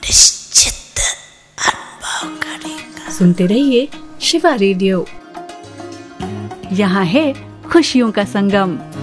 निश्चित अनुभव करेगा। सुनते रहिए शिवा रेडियो, यहाँ है खुशियों का संगम।